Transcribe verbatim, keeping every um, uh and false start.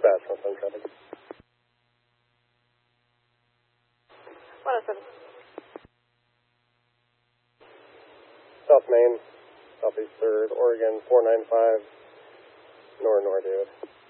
dispatch on some traffic. one oh seven. South Main, Southeast third, Oregon, four nine five, Nor Nor, David.